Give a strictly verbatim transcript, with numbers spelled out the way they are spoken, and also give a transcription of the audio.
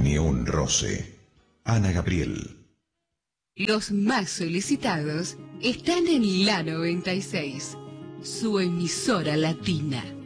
Ni un roce. Ana Gabriel. Los más solicitados están en la noventa y seis, su emisora latina.